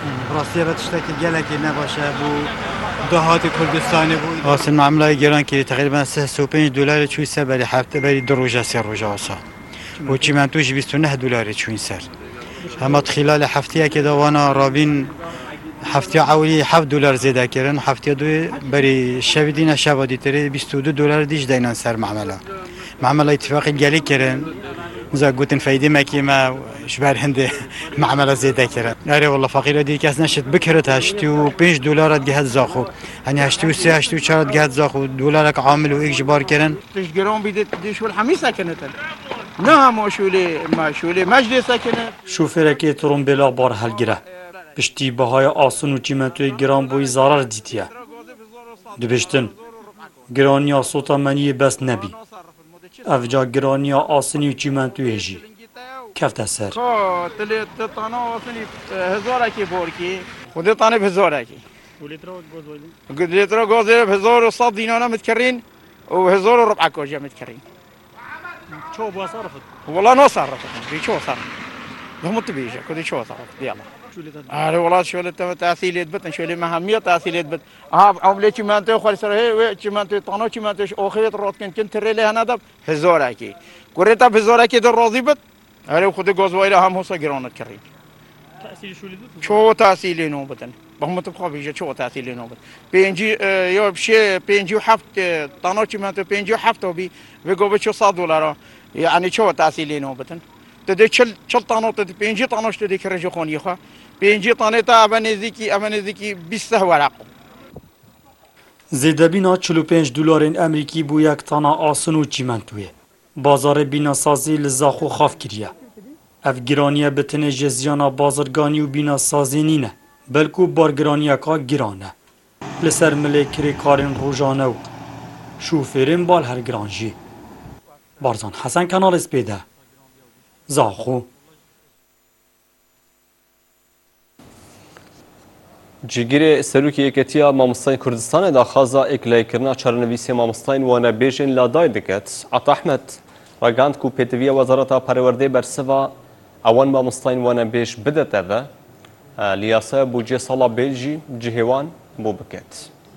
راستیه به تشتکی گلکی نباشه بو دهات کردستانی بو واسه معامله گران که تقریبا 35 دلار چوی سر برای هفته برای 2 روزه 3 روزه واسه و چیمنتوش 29 دلار چوی سر اما خلال هفته که دوانا رابین هفته اولی 7 دلار زیاده کردن هفته دو برای شب شبادی تری 22 دلار دیش دینن سر معامله اتفاقی گلی کردن زا قوتن فايدة ما كيما شبار هندي معاملة زيادة كرا أري والله فقيرة دي كاس نشت بكرت هشتو 5 دلار جهت زاخو يعني هشتو 3 هشتو 4 جهت زاخو دولارك عامل وإجبار كرن تشجرون بدي شو الحميسة كانت نعم شولي مجلس كانت شوفرکی ترومبلا بار هلگره پشتی بهای آسون و چیمنتوی گران بوی ضرر دیتیه دبشتن گرانیا صوتا منی بس نبی افجا گرانیا آسنی و چیمنتوی هجی کفت سر تطانا وصلي هزاركي بوركي ودي طاني بهزاركي ولتر غاز بهزار وصاد دينانا متكرين وهزار وربع كوجا متكرين شو بوا صرفت والله ما صرفت شو صرف هم تبيجا كل شو صرفت يلا والله شو اللي تاثيليت بتن شو اللي مهميه تاثيليت بت عملي چمنتو خالص هي چمنتو طانو چمنتو اخرت روت كنت تريلي هنا ده هزاركي كوريتا هزاركي در راضي بت هره خود گازوایل هم هسا گرانت کرد. تأثیر شو لیدت؟ چه تأثیری نوبتن؟ بهم تبخوا بیشه چه تأثیری نوبت؟ پنجی یا بشه 57 تانو چیمنتو 57 بی و گوبه 100 دلار یعنی چه تأثیری نوبتن؟ تدی چل تانو تدی 5 تانوش تدی کرج خونی خوا 5 تانه تا ابنزیکی 20 ورق. زیده بینا 45 دلار امریکی بو یک تانا آسن و چیمنتویه. بازار بیناسازی لزاخو خاف کریه. اف گرانیه بتنه جزیانا بازرگانی و بیناسازی نینه. بلکو بارگرانیه که گرانه. لسر ملیکری کارین روژانه و شوفرین بال هر گرانجی. بارزان حسن کانال اسپیده. زاخو. جگیر سروکی یکتیا مامستان کردستان دا خازا اکلای کرنا چارنویسی مامستان وانه بیشن لادای دکت عطا احمد راگاند کو پیتوی وزارت پرورده برسوا اوان مامستان وانه بیش بدته و لیاسه بودجه سالا بیجی جهوان بو بکت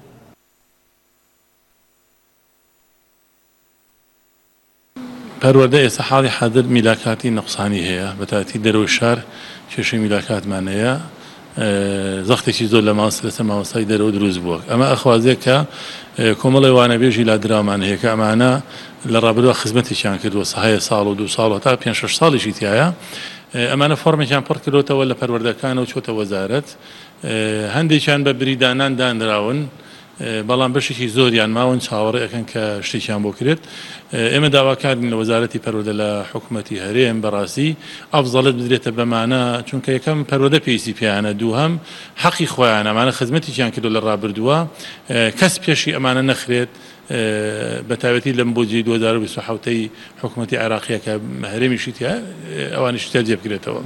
پرورده استحالی حاضر ملاکاتی نقصانی هیا بتاعتی درو شهر چشم ملاکات معنیه زختێکی زۆر لە لەسەر مامۆستای دەرەوە دروست بووە ئەمە ئەخوازێت کە کۆمەڵی وانەبێژی لا درامان هەیە کە ئەمانە لە ڕابردووە خزمەتێکیان کردووە سەهای ساڵ و 2 ساڵ تا 5-6 ساڵیشی تایە ئەمانە فۆرمێکیان پڕ کردوتەوە لە پەروەردەکانەوە چۆتە وەزارەت هەندێکیان بە بریدانان دانراون بەڵام بەشێکی زۆریان ماون چاوەڕێ ئەکەن کە شتێکیان بۆ کرێت ئێمە داواکارین لە وەزارەتی پەروەردە لە حکوومەتی هەرێم بەڕاستی ئەفزەڵت بدرێتە بەمانە چونکە یەکەم پەروەردە پێویستی پێیانە دووهەم حەقی خۆیان ئەمانە خزمەتێکیان کردو لە ڕابردووە کەس پێشی ئەمانە نەخرێت بەتایبەتی لەم بۆجێ 2027 حکوومەتی عێراقیە کە هەرێمیشی تیا ئەوانیش تیا جێ بکرێتەوە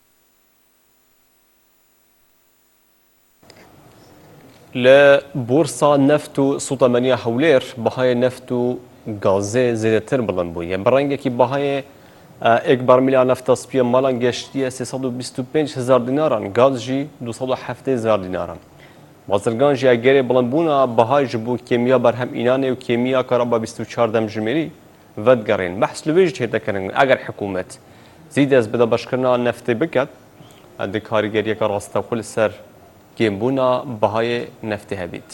لبورصة نفط سوطمانية حولير بهاي نفط غازي زيادتر بلند بويا برانگه کی بهاي اكبر مليار نفط سپی مالان گشتیه 325,000 دیناران غاز جی 270,000 دیناران بازرگان جی اگری بلند بونا بهاي جبو کیمیا برهم اینانه و کیمیا کارابا 24 دم جمری ودگرین بحث لویج هدا کنن اگر حکومت زید از بدا باشکرنا نفط بکد اند کارگری که راستا کل سر کیم بونا بهای نفت هبید.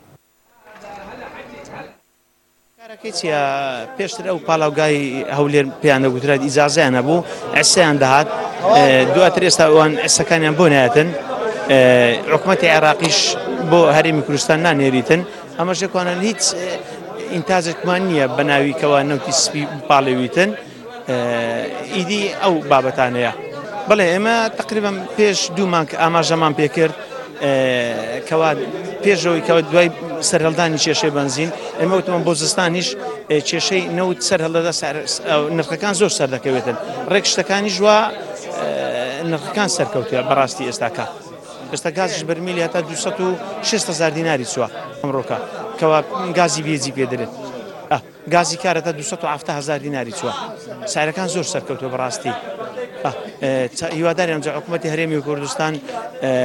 کارکیتیا پیشتر او پالاوگای هولیر پیانو گذرد اجازه نبود عسیان دهات دو تریست وان عسکانیان بونیاتن حکومت عراقیش بو هرمی کردستان نانیریتن اما شکوانن هیچ انتاج کمانیه بناوی کوان نوتی سپی پالویتن ایدی او بابتانه بله اما تقریبا پیش دو مانک اما جمان پیکرد کەوا پێشەوەی کەوە دوای سەرهەڵدانی کێشەی بنزین ئێمە وتمان بۆزستانیش کێشەی نەوت سەرهەڵدەدا نرخەکان زۆر سەر دەکەوێتن ڕێک شتەکانی ژوا نرخەکان سەرکەوتووە بەڕاستی ئێستاکە ئێستا گازش بەرمیلی هەتا 260,000 دیناری چووە ئەمڕۆکە کەوا گازی بێجی پێدرێت گازی کارەتە 270,000 دیناری چووە سایرەکان زۆر سەرکەوتووە بەڕاستی هیواداریان حکوومەتی هەرێمی کوردستان